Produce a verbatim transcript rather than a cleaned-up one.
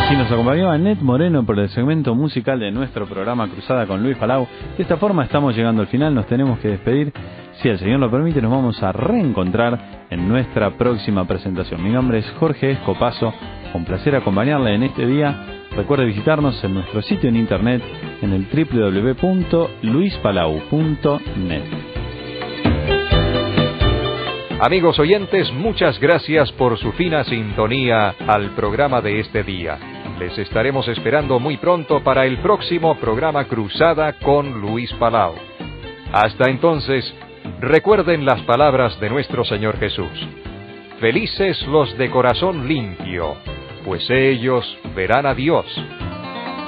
Así nos acompañó Annette Moreno por el segmento musical de nuestro programa Cruzada con Luis Palau. De esta forma estamos llegando al final, nos tenemos que despedir. Si el Señor lo permite, nos vamos a reencontrar en nuestra próxima presentación. Mi nombre es Jorge Escopazo, un placer acompañarle en este día. Recuerde visitarnos en nuestro sitio en internet en el doble u doble u doble u punto luis palau punto net. Amigos oyentes, muchas gracias por su fina sintonía al programa de este día. Les estaremos esperando muy pronto para el próximo programa Cruzada con Luis Palau. Hasta entonces, recuerden las palabras de nuestro Señor Jesús. Felices los de corazón limpio, pues ellos verán a Dios.